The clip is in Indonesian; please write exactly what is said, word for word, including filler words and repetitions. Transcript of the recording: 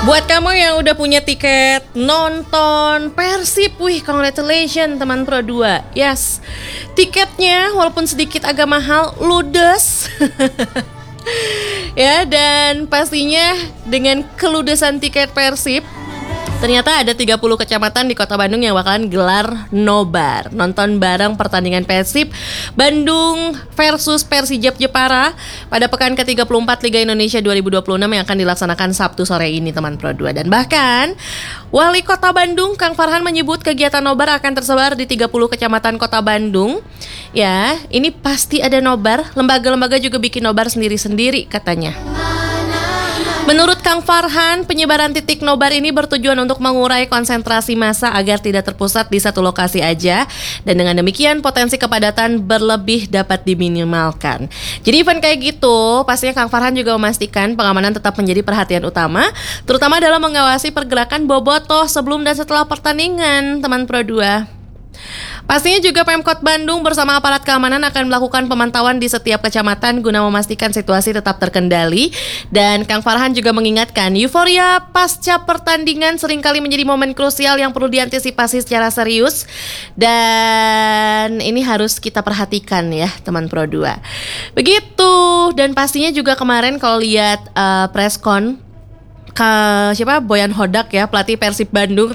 Buat kamu yang udah punya tiket nonton Persib, wih congratulations teman Pro dua. Yes, tiketnya walaupun sedikit agak mahal, ludes. Ya, dan pastinya dengan keludesan tiket Persib, ternyata ada tiga puluh kecamatan di Kota Bandung yang bakalan gelar nobar, nonton bareng pertandingan Persib Bandung versus Persijap Jepara pada pekan ke tiga puluh empat Liga Indonesia dua ribu dua puluh enam yang akan dilaksanakan Sabtu sore ini teman Pro dua. Dan bahkan Wali Kota Bandung Kang Farhan menyebut kegiatan nobar akan tersebar di tiga puluh kecamatan Kota Bandung. Ya, ini pasti ada nobar, lembaga-lembaga juga bikin nobar sendiri-sendiri katanya. Menurut Kang Farhan, penyebaran titik nobar ini bertujuan untuk mengurai konsentrasi massa agar tidak terpusat di satu lokasi aja. Dan dengan demikian potensi kepadatan berlebih dapat diminimalkan. Jadi event kayak gitu, pastinya Kang Farhan juga memastikan pengamanan tetap menjadi perhatian utama, terutama dalam mengawasi pergerakan bobotoh sebelum dan setelah pertandingan, teman Pro dua. Pastinya juga Pemkot Bandung bersama aparat keamanan akan melakukan pemantauan di setiap kecamatan guna memastikan situasi tetap terkendali. Dan Kang Farhan juga mengingatkan, euforia pasca pertandingan seringkali menjadi momen krusial yang perlu diantisipasi secara serius. Dan ini harus kita perhatikan ya teman Pro dua. Begitu, dan pastinya juga kemarin kalau lihat uh, preskon ke siapa Boyan Hodak ya, pelatih Persib Bandung,